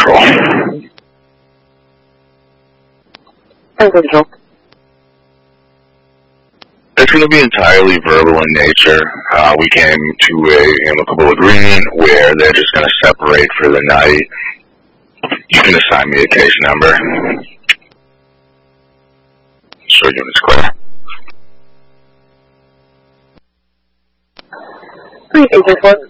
Control. Control. It's going to be entirely verbal in nature. We came to a amicable agreement where they're just going to separate for the night. You can assign me a case number. Sure, unit's clear. Please, 834.